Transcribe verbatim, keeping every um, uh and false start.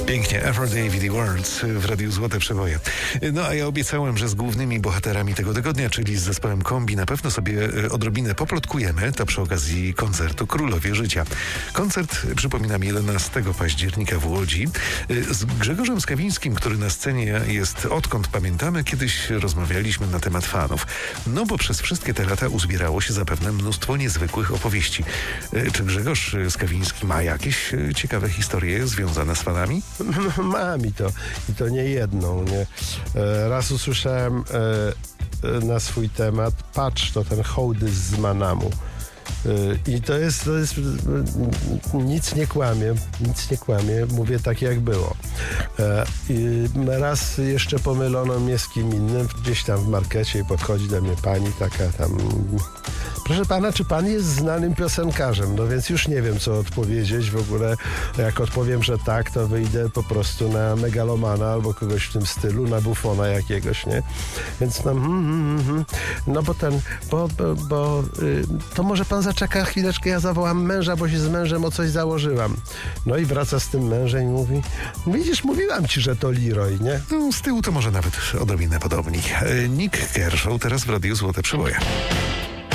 Pięknie, Aphrodite Words w Radiu Złote Przeboje. No a ja obiecałem, że z głównymi bohaterami tego tygodnia, czyli z zespołem Kombi, na pewno sobie odrobinę poplotkujemy. To przy okazji koncertu Królowie Życia. Koncert, przypominam, jedenastego października w Łodzi. Z Grzegorzem Skawińskim, który na scenie jest odkąd pamiętamy, kiedyś rozmawialiśmy na temat fanów. No bo przez wszystkie te lata uzbierało się zapewne mnóstwo niezwykłych opowieści. Czy Grzegorz Skawiński ma jakieś ciekawe historie związane z fanami? Mam i to, i to nie jedną. Nie? Raz usłyszałem na swój temat, patrz, to ten hołdys z Manamu. I to jest, to jest nic nie kłamie, nic nie kłamie, mówię tak jak było. I raz jeszcze pomylono mnie z kim innym, gdzieś tam w markecie i podchodzi do mnie pani taka tam: proszę pana, czy pan jest znanym piosenkarzem? No więc już nie wiem, co odpowiedzieć w ogóle. Jak odpowiem, że tak, to wyjdę po prostu na megalomana albo kogoś w tym stylu, na bufona jakiegoś, nie? Więc no, mm, mm, mm. no bo ten, bo, bo, bo y, to może pan zaczeka chwileczkę, ja zawołam męża, bo się z mężem o coś założyłam. No i wraca z tym mężem i mówi: widzisz, mówiłam ci, że to Leroy, nie? No, z tyłu to może nawet odrobinę podobni. Nick Kershaw teraz w Radiu Złote Przeboje.